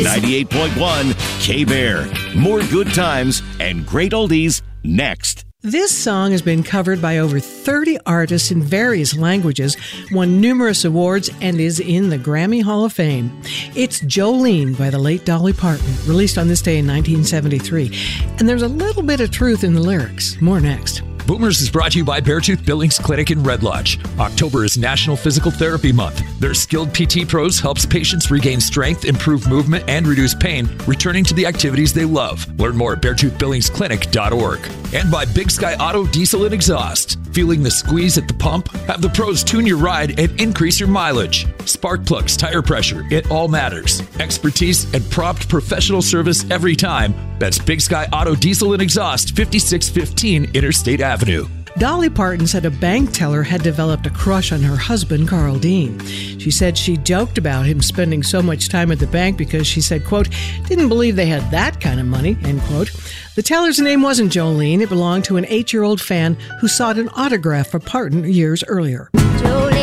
98.1 K-Bear. More good times and great oldies next. This song has been covered by over 30 artists in various languages, won numerous awards, and is in the Grammy Hall of Fame. It's Jolene by the late Dolly Parton, released on this day in 1973. And there's a little bit of truth in the lyrics. More next. Boomers is brought to you by Beartooth Billings Clinic in Red Lodge. October is National Physical Therapy Month. Their skilled PT pros helps patients regain strength, improve movement, and reduce pain, returning to the activities they love. Learn more at BeartoothBillingsClinic.org. And by Big Sky Auto Diesel and Exhaust. Feeling the squeeze at the pump? Have the pros tune your ride and increase your mileage. Spark plugs, tire pressure, it all matters. Expertise and prompt professional service every time. That's Big Sky Auto Diesel and Exhaust, 5615 Interstate Avenue. Dolly Parton said a bank teller had developed a crush on her husband, Carl Dean. She said she joked about him spending so much time at the bank because she said, quote, didn't believe they had that kind of money, end quote. The teller's name wasn't Jolene. It belonged to an 8-year-old fan who sought an autograph for Parton years earlier.